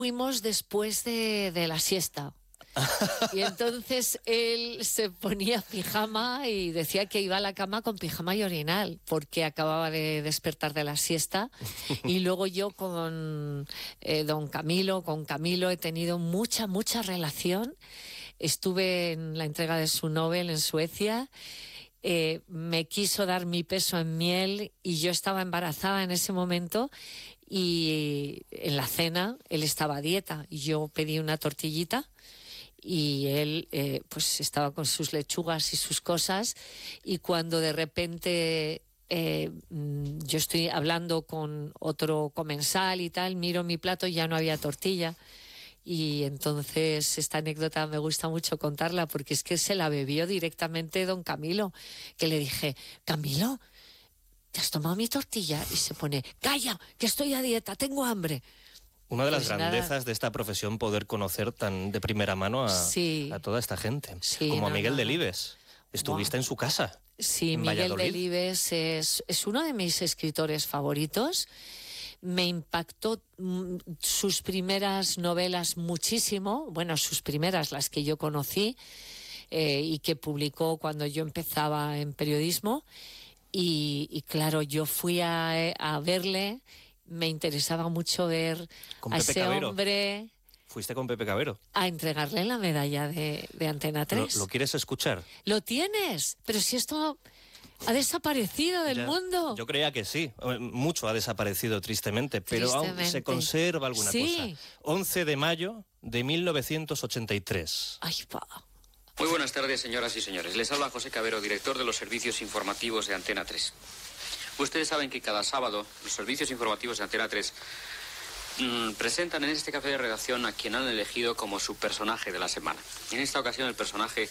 fuimos después de la siesta. Y entonces él se ponía pijama y decía que iba a la cama con pijama y orinal, porque acababa de despertar de la siesta. Y luego yo con con Camilo he tenido mucha relación. Estuve en la entrega de su Nobel en Suecia. Me quiso dar mi peso en miel y yo estaba embarazada en ese momento, y en la cena él estaba a dieta y yo pedí una tortillita y él pues estaba con sus lechugas y sus cosas, y cuando de repente yo estoy hablando con otro comensal y tal, miro mi plato y ya no había tortilla. Y entonces esta anécdota me gusta mucho contarla, porque es que se la bebió directamente don Camilo, que le dije: Camilo, ¿te has tomado mi tortilla? Y se pone: calla, que estoy a dieta, tengo hambre. Una de las grandezas de esta profesión, poder conocer tan de primera mano a toda esta gente, como a Miguel Delibes. Estuviste en su casa. Sí, Miguel Delibes es uno de mis escritores favoritos. Me impactó sus primeras novelas muchísimo, bueno, sus primeras, las que yo conocí y que publicó cuando yo empezaba en periodismo. Y claro, yo fui a verle, me interesaba mucho ver a ese hombre. ¿Fuiste con Pepe Cabero? A entregarle la medalla de Antena 3. ¿Lo quieres escuchar? ¿Lo tienes? Pero si esto ha desaparecido del mundo. Yo creía que sí. Mucho ha desaparecido, tristemente, pero aún se conserva alguna cosa. 11 de mayo de 1983. Ay, pa. Muy buenas tardes, señoras y señores. Les habla José Cabero, director de los servicios informativos de Antena 3. Ustedes saben que cada sábado los servicios informativos de Antena 3 presentan en este café de redacción a quien han elegido como su personaje de la semana. En esta ocasión el personaje,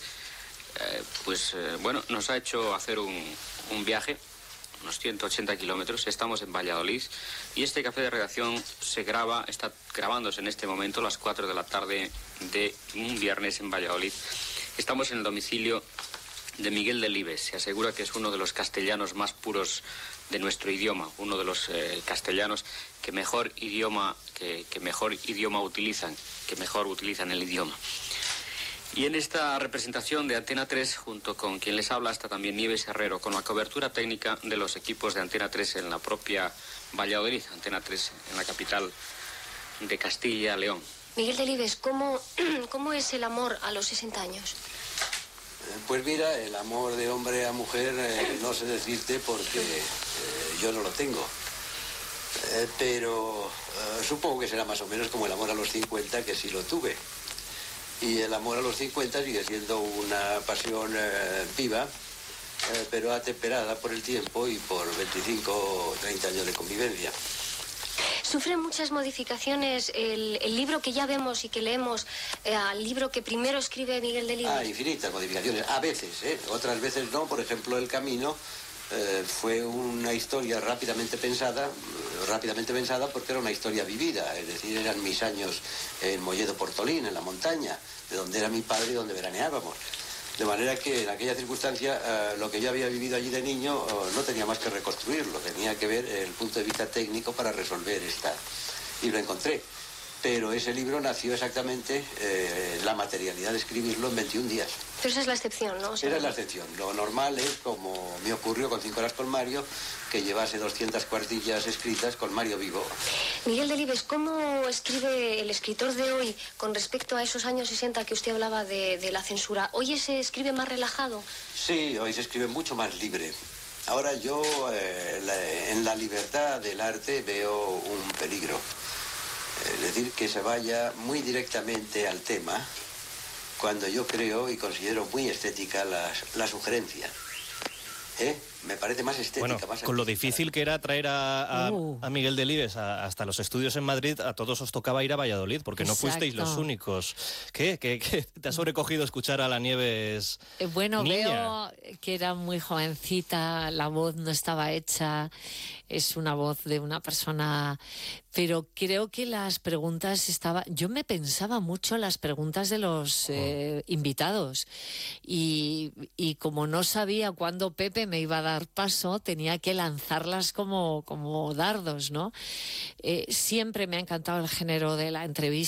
nos ha hecho hacer un viaje, unos 180 kilómetros. Estamos en Valladolid y este café de redacción está grabándose en este momento a las 4 de la tarde de un viernes en Valladolid. Estamos en el domicilio de Miguel Delibes. Se asegura que es uno de los castellanos más puros de nuestro idioma, uno de los castellanos que mejor idioma utilizan, que mejor utilizan el idioma. Y en esta representación de Antena 3, junto con quien les habla, está también Nieves Herrero, con la cobertura técnica de los equipos de Antena 3 en la propia Valladolid, Antena 3 en la capital de Castilla y León. Miguel Delibes, ¿cómo es el amor a los 60 años? Pues mira, el amor de hombre a mujer no sé decirte, porque yo no lo tengo. Pero supongo que será más o menos como el amor a los 50, que sí lo tuve. Y el amor a los 50 sigue siendo una pasión viva, pero atemperada por el tiempo y por 25 o 30 años de convivencia. ¿Sufre muchas modificaciones el libro que ya vemos y que leemos al libro que primero escribe Miguel Delibes? Infinitas modificaciones, a veces, otras veces no. Por ejemplo, El Camino fue una historia rápidamente pensada porque era una historia vivida, es decir, eran mis años en Molledo Portolín, en la montaña, de donde era mi padre y donde veraneábamos. De manera que en aquella circunstancia lo que yo había vivido allí de niño no tenía más que reconstruirlo, tenía que ver el punto de vista técnico para resolver y lo encontré. Pero ese libro nació exactamente, la materialidad de escribirlo, en 21 días. Pero esa es la excepción, ¿no? Esa es la excepción. Lo normal es, como me ocurrió con 5 horas con Mario, que llevase 200 cuartillas escritas con Mario vivo. Miguel Delibes, ¿cómo escribe el escritor de hoy con respecto a esos años 60 que usted hablaba de la censura? ¿Hoy se escribe más relajado? Sí, hoy se escribe mucho más libre. Ahora yo en la libertad del arte veo un peligro. Es decir, que se vaya muy directamente al tema, cuando yo creo y considero muy estética la sugerencia. Me parece más estética. Bueno, con lo difícil que era traer a Miguel Delibes hasta los estudios en Madrid, a todos os tocaba ir a Valladolid, porque no fuisteis los únicos. ¿Qué te ha sobrecogido escuchar a la Nieves? Bueno, niña? Veo que era muy jovencita, la voz no estaba hecha, es una voz de una persona, pero creo que las preguntas yo me pensaba mucho las preguntas de los invitados, y como no sabía cuándo Pepe me iba a dar paso, tenía que lanzarlas como dardos, ¿no? Siempre me ha encantado el género de la entrevista.